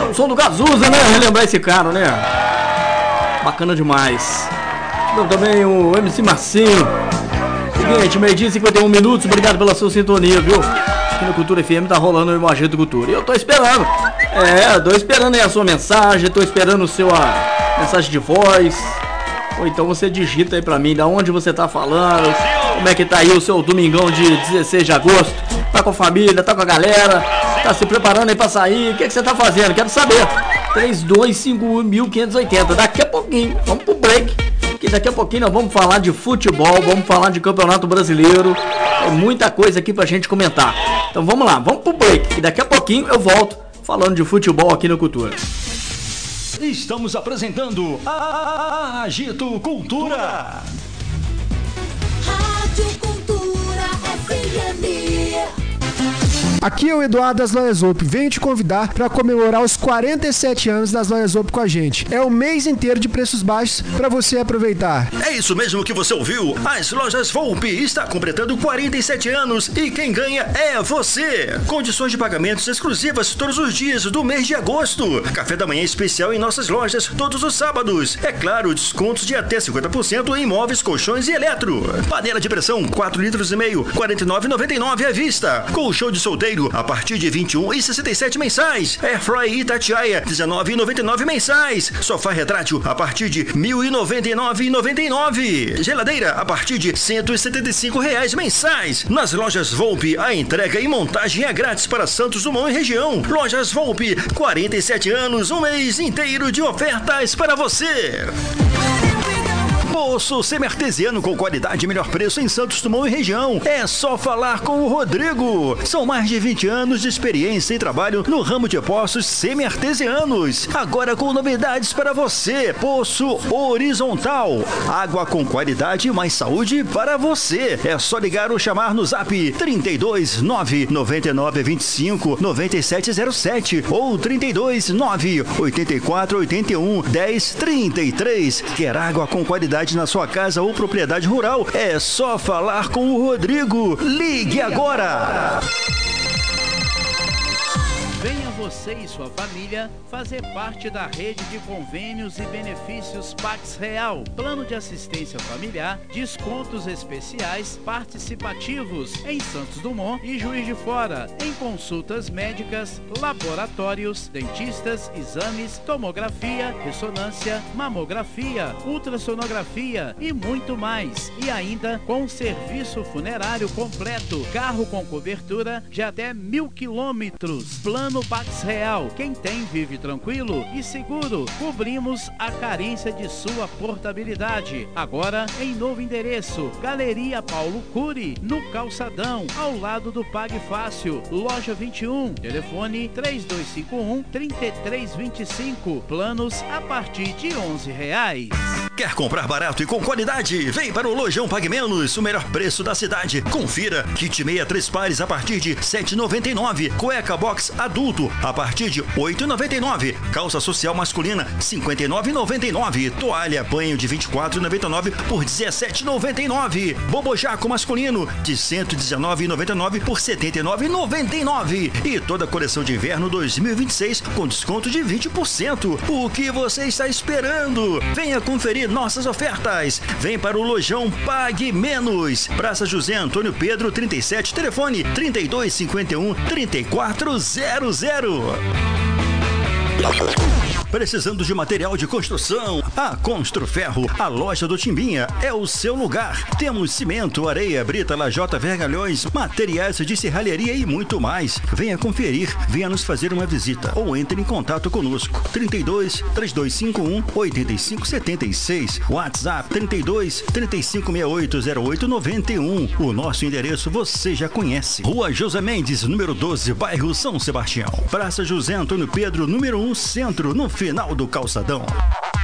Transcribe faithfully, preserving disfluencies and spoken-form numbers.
o som do Cazuza, né? Relembrar esse cara, né? Bacana demais. Eu também o M C Marcinho. Seguinte, meio-dia e cinquenta e um minutos. Obrigado pela sua sintonia, viu? Aqui no Cultura F M tá rolando o Agito Cultura. E eu tô esperando. É, tô esperando aí a sua mensagem. Tô esperando o seu a mensagem de voz. Ou então você digita aí pra mim da onde você tá falando. Como é que tá aí o seu domingão de dezesseis de agosto? Tá com a família, tá com a galera? Tá se preparando aí pra sair? O que, é que você tá fazendo? Quero saber. três dois cinco um, quinhentos e oitenta. Daqui a pouquinho, vamos pro break. Que daqui a pouquinho nós vamos falar de futebol, vamos falar de Campeonato Brasileiro. Tem muita coisa aqui pra gente comentar. Então vamos lá, vamos pro break. E daqui a pouquinho eu volto falando de futebol aqui no Cultura. Estamos apresentando a Agito Cultura. Rádio Cultura F M. Aqui é o Eduardo das Lojas Op. Venho te convidar para comemorar os quarenta e sete anos das Lojas Op com a gente. É o mês inteiro de preços baixos para você aproveitar. É isso mesmo que você ouviu. As Lojas Volpe está completando quarenta e sete anos e quem ganha é você. Condições de pagamentos exclusivas todos os dias do mês de agosto. Café da manhã especial em nossas lojas todos os sábados. É claro, descontos de até cinquenta por cento em móveis, colchões e eletro. Panela de pressão quatro litros e meio, quarenta e nove reais e noventa e nove centavos à vista. Colchão de solteiro a partir de vinte e um reais e sessenta e sete centavos mensais. Airfry Itatiaia dezenove reais e noventa e nove centavos mensais. Sofá retrátil a partir de mil e noventa e nove reais e noventa e nove centavos. Geladeira a partir de cento e setenta e cinco reais mensais. Nas Lojas Volpe, a entrega e montagem é grátis para Santos Dumont e região. Lojas Volpe, quarenta e sete anos, um mês inteiro de ofertas para você. Poço semi-artesiano com qualidade e melhor preço em Santos Dumont e região. É só falar com o Rodrigo. São mais de vinte anos de experiência e trabalho no ramo de poços semi-artesianos. Agora com novidades para você. Poço horizontal. Água com qualidade e mais saúde para você. É só ligar ou chamar no zap trinta e dois, nove nove nove, vinte e cinco, noventa e sete zero sete ou trinta e dois, nove oitenta e quatro, oitenta e um, dez, trinta e três. Quer água com qualidade na sua casa ou propriedade rural? É só falar com o Rodrigo. Ligue agora! Venha você e sua família fazer parte da rede de convênios e benefícios Pax Real. Plano de assistência familiar, descontos especiais participativos em Santos Dumont e Juiz de Fora, em consultas médicas, laboratórios, dentistas, exames, tomografia, ressonância, mamografia, ultrassonografia e muito mais. E ainda com serviço funerário completo, carro com cobertura de até mil quilômetros. Plano Pax Real. Quem tem vive tranquilo e seguro. Cobrimos a carência de sua portabilidade. Agora em novo endereço, Galeria Paulo Cury, no Calçadão, ao lado do Pague Fácil, loja vinte e um. Telefone três dois cinco um, três três dois cinco. Planos a partir de onze reais. Quer comprar barato e com qualidade? Vem para o Lojão Pague Menos, o melhor preço da cidade. Confira, kit meia três pares a partir de sete reais e noventa e nove centavos. Cueca box adulto a partir de oito reais e noventa e nove centavos. Calça social masculina cinquenta e nove reais e noventa e nove centavos. Toalha banho de vinte e quatro reais e noventa e nove centavos por dezessete reais e noventa e nove centavos. Bobojaco masculino de cento e dezenove reais e noventa e nove centavos por setenta e nove reais e noventa e nove centavos. E toda a coleção de inverno dois mil e vinte e seis com desconto de vinte por cento. O que você está esperando? Venha conferir nossas ofertas. Vem para o Lojão Pague Menos. Praça José Antônio Pedro trinta e sete, telefone trinta e dois, cinquenta e um, trinta e quatro zero zero. Precisando de material de construção? A Construferro, a loja do Timbinha, é o seu lugar. Temos cimento, areia, brita, lajota, vergalhões, materiais de serralheria e muito mais. Venha conferir, venha nos fazer uma visita ou entre em contato conosco. trinta e dois, três dois cinco um, oito cinco sete seis, WhatsApp trinta e dois, trinta e cinco sessenta e oito, zero oito noventa e um. O nosso endereço você já conhece. Rua José Mendes, número doze, bairro São Sebastião. Praça José Antônio Pedro, número um, Centro, no final do calçadão.